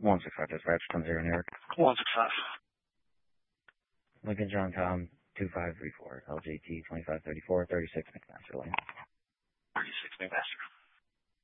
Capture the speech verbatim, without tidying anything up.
one six five dispatch, ten zero New York. one six five. Lincoln John Tom, two five three four, L J T twenty-five thirty-four, thirty-six McMaster Lane. thirty-six McMaster.